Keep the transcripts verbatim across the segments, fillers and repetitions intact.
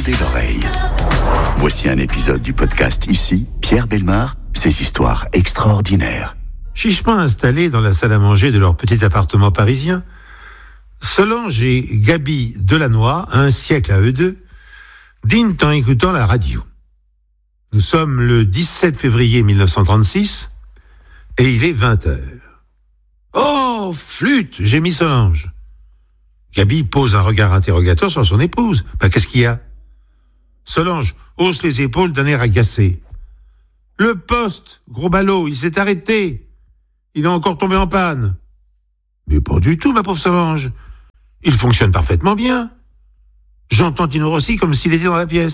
tendez l'oreille. Voici un épisode du podcast Ici, Pierre Bellemare, ses histoires extraordinaires. Chichement installés dans la salle à manger de leur petit appartement parisien, Solange et Gaby Delannoy, un siècle à eux deux, dînent en écoutant la radio. Nous sommes le dix-sept février mille neuf cent trente-six et il est vingt heures. « Oh, flûte !» gémit Solange. Gaby pose un regard interrogateur sur son épouse. « Ben, qu'est-ce qu'il y a ?» Solange hausse les épaules d'un air agacé. « Le poste, gros ballot, il s'est arrêté. Il est encore tombé en panne. »« Mais pas du tout, ma pauvre Solange. Il fonctionne parfaitement bien. J'entends Tino Rossi comme s'il était dans la pièce. »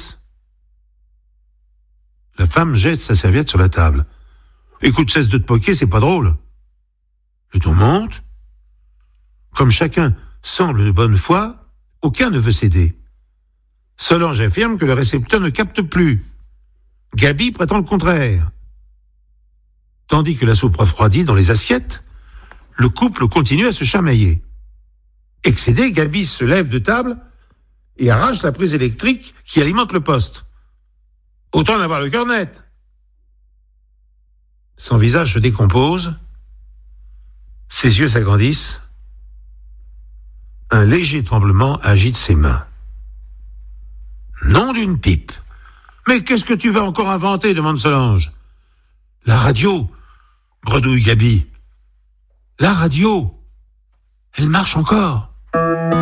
La femme jette sa serviette sur la table. « Écoute, cesse de te moquer, c'est pas drôle. » Le ton monte. Comme chacun semble de bonne foi, aucun ne veut céder. Solange affirme que le récepteur ne capte plus. Gaby prétend le contraire. Tandis que la soupe refroidit dans les assiettes, le couple continue à se chamailler. Excédé, Gaby se lève de table et arrache la prise électrique qui alimente le poste. Autant en avoir le cœur net. Son visage se décompose, ses yeux s'agrandissent, un léger tremblement agite ses mains. Nom d'une pipe. Mais qu'est-ce que tu vas encore inventer, demande Solange. La radio, bredouille Gaby. La radio, elle marche encore.